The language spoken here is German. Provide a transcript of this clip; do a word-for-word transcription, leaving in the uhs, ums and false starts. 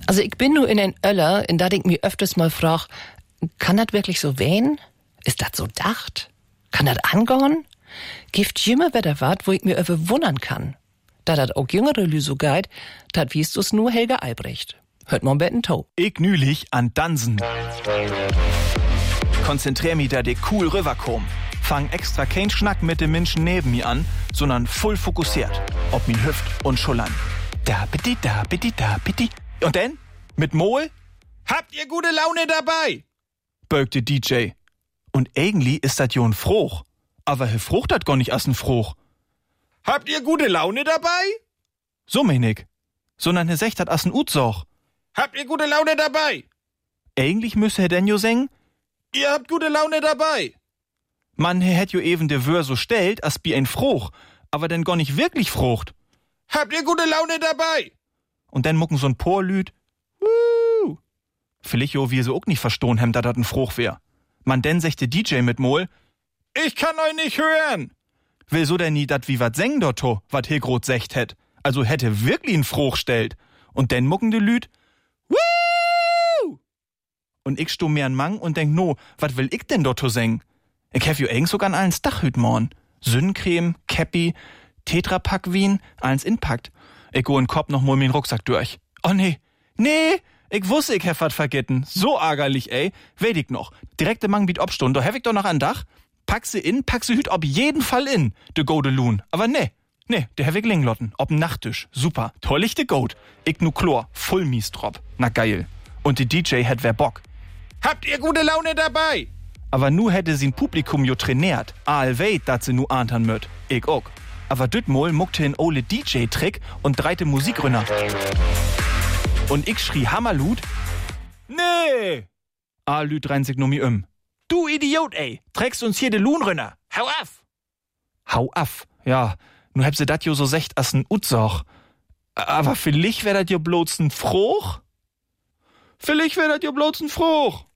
Also ich bin nur in den Öller, in da ich mir öfters mal frag, kann das wirklich so wehen? Ist das so dacht? Kann das angehen? Gibt jimmer wieder wat, wo ich mir öfter wundern kann. Da dat auch jüngere Lü so geit, dat wiest du's nur Helga Albrecht. Hört man betten Tau. Ich nülich an Dansen. Konzentrier mich da de cool rüberkom. Fang extra kein Schnack mit dem Menschen neben mir an, sondern voll fokussiert. Ob mi Hüft und Schullern. Da bitte, da bitte, da bitte. Und denn? Mit Mol? Habt ihr gute Laune dabei? Bögte D J. Und eigentlich ist dat jo ein Froch. Aber he frucht dat gar nicht as ein Froch. Habt ihr gute Laune dabei? So mein ich. Sondern he secht dat as ein Utsoch. Habt ihr gute Laune dabei? Eigentlich müsse he denn jo singen? Ihr habt gute Laune dabei. Mann, he hätt jo eben de Wör so stellt, as bi ein Froch, aber denn gar nicht wirklich Frucht. Habt ihr gute Laune dabei? Und dann mucken so'n Porlüd. Wuh! Vielleicht jo wir so auch nicht verstohn hem, dat dat ein Froch wär. Man denn sechte D J mit Mol. Ich kann euch nicht hören. Will so denn nie dat wie wat seng dotto, wat Hilgrot secht hätt. Also hätte wirklich ein Froch stellt. Und denn mucken de Lüd. Wuh! Und ich sto mir an Mang und denk, no, wat will ich denn dotto seng? Ich hef jo eng sogar an allens Dach hüt morn. Sünncreme, Käppi, Tetrapack Wien, allens inpackt. Ich go in Kopf noch mal min Rucksack durch. Oh nee, nee, ich wusste, ich hef wat vergessen. So ärgerlich, ey. Weet ich noch. Direkte Mang biet Obstund, da hef ich doch noch an Dach. Pack sie in, pack sie hüt ob jeden Fall in, de gode Loon. Aber nee, nee, der hef ich Linglotten, ob'n Nachttisch. Super, tollig de Goat. Ich nu Chlor, voll mies drop. Na geil. Und die D J hätt wer Bock. Habt ihr gute Laune dabei? Aber nu hätte sie'n Publikum jo trainiert. Aal weit, dat sie nu ahntern möt. Ich auch. Aber dütmol muckte in ole D J-Trick und dreite Musik rünner. Und ich schrie Hammerlut. Nee! Aal lüt rein sich nur mi um. Du Idiot, ey! Trägst uns hier de Luhn rünner. Hau af! Hau af? Ja, nu heb se dat jo so secht as n Utsoch. Aber vielleicht wär dat jo bloß n Froch? Vielleicht wär dat jo bloß n Froch.